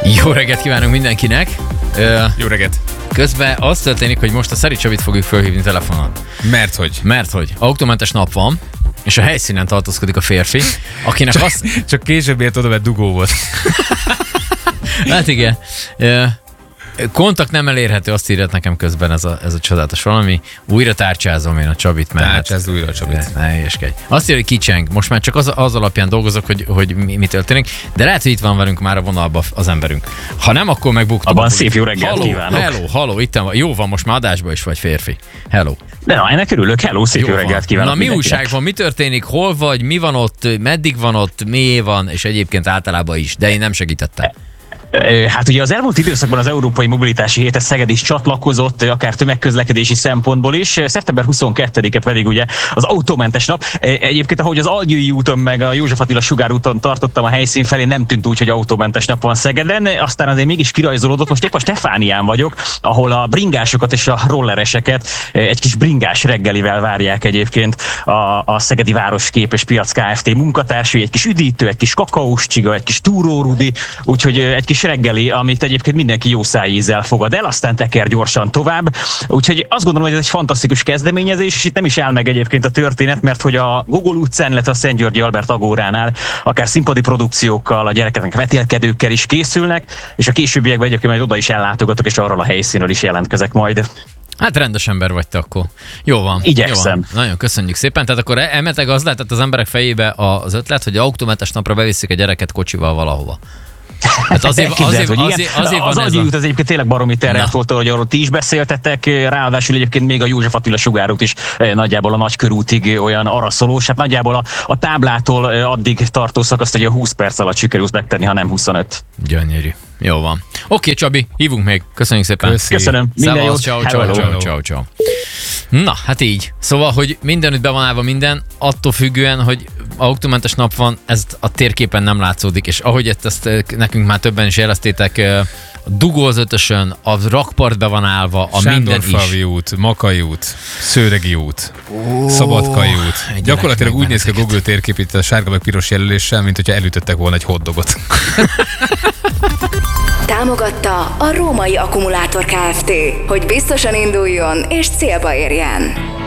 Jó reggelt kívánunk mindenkinek! Jó reggelt! Közben az történik, hogy most a Szeri Csabit fogjuk felhívni telefonon. Mert hogy autómentes nap van, és a helyszínen tartózkodik a férfi, akinek Csak később ért oda, mert dugó volt. Hát igen. Kontakt nem elérhető, azt írja nekem közben ez a csodálatos valami. Újra tárcsázom én a Csabit, mert... Tárcsázd újra a Csabit. Ne hülyeskedj. Azt írja, hogy kicseng. Most már csak az alapján dolgozok, hogy mi történik, de lehet, hogy itt van velünk már a vonalban az emberünk. Ha nem, akkor megbuktuk. Abban szép jó reggelt kívánok. Hello, itt van. Jó van, most már adásban is vagy férfi. Hello. De na, ennek örülök. Hello, szép jó reggelt kívánok. Na, mi újság van, mi történik, hol vagy, mi van ott, meddig van ott, mi van, és egyébként általában is, de én nem segítettem. Hát ugye az elmúlt időszakban az Európai Mobilitási Héthez Szeged is csatlakozott, akár tömegközlekedési szempontból is. Szeptember 22-e pedig ugye az autómentes nap. Egyébként ahogy az Algyői úton meg a József Attila Sugár úton tartottam a helyszín felé, nem tűnt úgy, hogy autómentes nap van Szegeden. Aztán azért mégis kirajzolódott. Most épp a Stefánián vagyok, ahol a bringásokat és a rollereseket egy kis bringás reggelivel várják egyébként a Szegedi Városkép és Piac Kft. Munkatársai, egy kis üdítő, egy kis kakaós csiga, egy kis túrórudi, úgyhogy egy kis reggeli, amit egyébként mindenki jó szájízzel fogad el, aztán teker gyorsan tovább. Úgyhogy azt gondolom, hogy ez egy fantasztikus kezdeményezés, és itt nem is áll meg egyébként a történet, mert hogy a Gogol utcán, illetve a Szent Györgyi Albert Agóránál akár színpadi produkciókkal, a gyerekeknek vetélkedőkkel is készülnek, és a későbbiekben egyébként majd oda is ellátogatok, és arról a helyszínről is jelentkezek majd. Hát rendes ember vagy te akkor. Jó van. Igyekszem. Jó van. Nagyon köszönjük szépen. Tehát akkor emeteg az lehetett az emberek fejébe az ötlet, hogy autómentes napra beviszik a gyereket kocsival valahova. Hát azért van az Algyői út az egyébként tényleg baromi terelt volt, hogy arról ti is beszéltetek, ráadásul egyébként még a József Attila Sugárút is nagyjából a Nagykörútig olyan araszolós, hát nagyjából a táblától addig tartó szakaszt ugye 20 perc alatt sikerült megtenni, ha nem 25. Gyönyörű. Jó van. Oké, Csabi, hívunk még. Köszönjük szépen. Köszönöm. Minden jót. Ciao. Na, hát így. Szóval, hogy mindenütt be van állva minden, attól függően, hogy autómentes nap van, ez a térképen nem látszódik, és ahogy ezt nekünk már többen is jeleztétek, a Dugó az Ötösön, a rakpart be van állva, a minden is. Sándorfalvi út, Makai út, Szőregi út, Szabadkai út. Gyakorlatilag úgy néz ki a Google térkép itt a sárga meg piros jelöléssel, mint hogyha elütöttek volna egy hotdogot. Támogatta a Római Akkumulátor Kft., hogy biztosan induljon és célba érjen.